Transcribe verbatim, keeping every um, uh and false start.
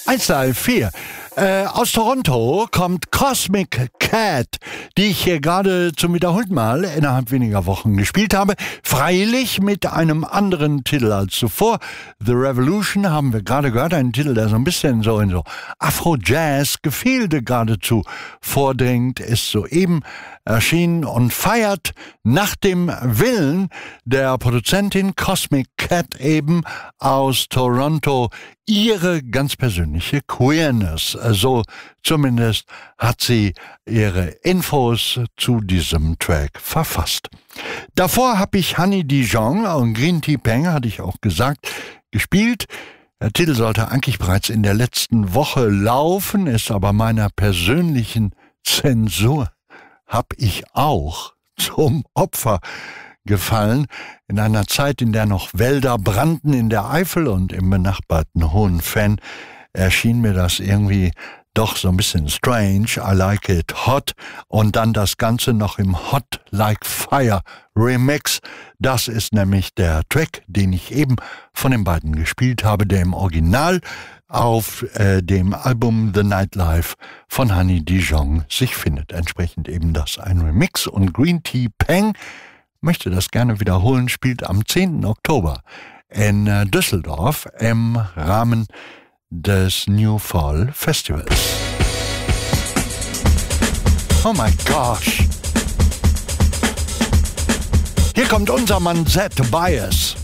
Einstein vier. Äh, aus Toronto kommt Cosmic Cat, die ich hier gerade zum wiederholten Mal innerhalb weniger Wochen gespielt habe. Freilich mit einem anderen Titel als zuvor. The Revolution haben wir gerade gehört, einen Titel, der so ein bisschen so in so Afro-Jazz-Gefilde geradezu vordringt, ist soeben erschienen und feiert nach dem Willen der Produzentin Cosmic Cat eben aus Toronto ihre ganz persönliche Queerness. So zumindest hat sie ihre Infos zu diesem Track verfasst. Davor habe ich Honey Dijon und Green Tea Peng, hatte ich auch gesagt, gespielt. Der Titel sollte eigentlich bereits in der letzten Woche laufen, ist aber meiner persönlichen Zensur hab ich auch zum Opfer gefallen. In einer Zeit, in der noch Wälder brannten in der Eifel und im benachbarten Hohenfenn, erschien mir das irgendwie doch so ein bisschen strange. I like it hot. Und dann das Ganze noch im Hot Like Fire Remix. Das ist nämlich der Track, den ich eben von den beiden gespielt habe, der im Original auf äh, dem Album The Nightlife von Honey Dijon sich findet. Entsprechend eben das ein Remix. Und Green Tea Peng möchte das gerne wiederholen, spielt am zehnten Oktober in äh, Düsseldorf im Rahmen des New Fall Festivals. Oh my gosh. Hier kommt unser Mann Z, Bias.